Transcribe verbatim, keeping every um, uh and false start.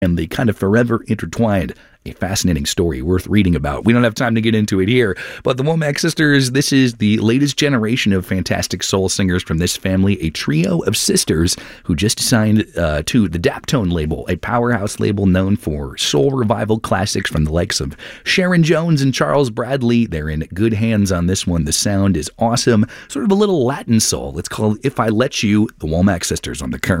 and they kind of forever intertwined. A fascinating story worth reading about. We don't have time to get into it here, but the Womack Sisters, this is the latest generation of fantastic soul singers from this family, a trio of sisters who just signed uh, to the Daptone label, a powerhouse label known for soul revival classics from the likes of Sharon Jones and Charles Bradley. They're in good hands on this one. The sound is awesome, sort of a little Latin soul. It's called If I Let You, the Womack Sisters on the Current.